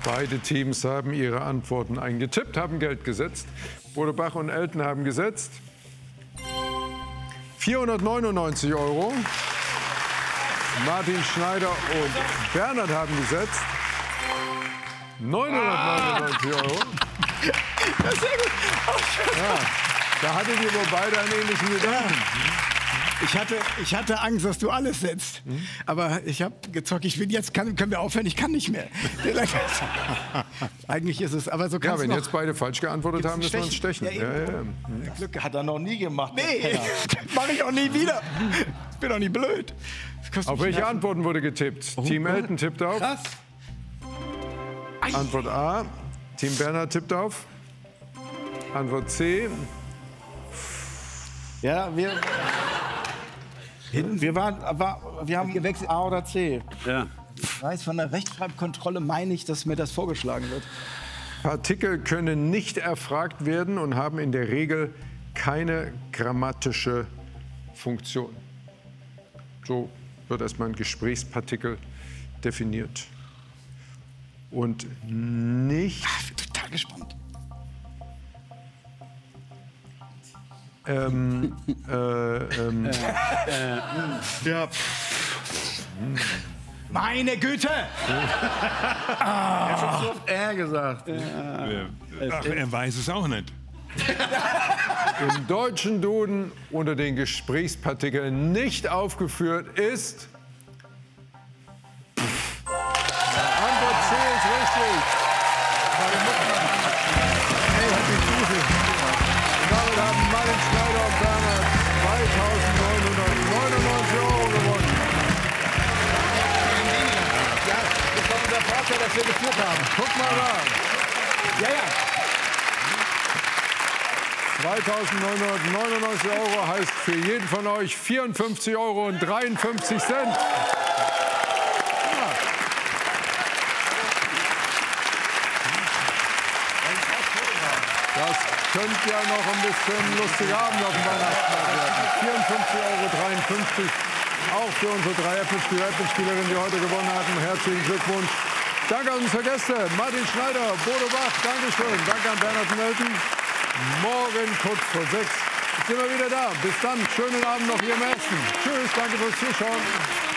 Beide Teams haben ihre Antworten eingetippt, haben Geld gesetzt. Bodo Bach und Elton haben gesetzt 499 €. Martin Schneider und Bernhard haben gesetzt 999 €. Das ist sehr gut. Ja, da hattet ihr wohl beide einen ähnlichen Gedanken. Ich hatte Angst, dass du alles setzt. Aber ich habe gezockt. Ich will jetzt, können wir aufhören? Ich kann nicht mehr. Eigentlich ist es, aber so Ja, kannst wenn du jetzt beide falsch geantwortet haben, müssen wir uns stechen. Ja, Glück hat er noch nie gemacht. Nee, mache ich auch nie wieder. Ich bin doch nicht blöd. Auf welche Antworten wurde getippt? Team Elton tippt auf. Krass. Antwort A. Team Bernhard tippt auf. Antwort C. Ja, wir haben gewechselt A oder C. Ja. Ich weiß, von der Rechtschreibkontrolle meine ich, dass mir das vorgeschlagen wird. Partikel können nicht erfragt werden und haben in der Regel keine grammatische Funktion. So wird erstmal ein Gesprächspartikel definiert. Und nicht Ich bin total gespannt. Ja. Meine Güte! Er hat so oft R gesagt. Ach, er weiß es auch nicht. im deutschen Duden unter den Gesprächspartikeln nicht aufgeführt ist. Antwort C ist richtig. Und damit haben Martin Schneider und Bernhard 2.999 € gewonnen. Ja, das war unser Vorteil, dass wir geführt haben. Guck mal da. Ja, ja. 2.999 € heißt für jeden von euch 54,53 €. Das könnte ja noch ein bisschen lustiger Abend auf dem Weihnachtsmarkt werden. 54,53 € auch für unsere drei Apple-Spielerinnen, die heute gewonnen hatten. Herzlichen Glückwunsch. Danke an unsere Gäste, Martin Schneider, Bodo Bach, Dankeschön. Danke an Bernhard und Elton. Morgen kurz vor 6 sind wir wieder da. Bis dann, schönen Abend noch hier im Essen. Tschüss, danke fürs Zuschauen.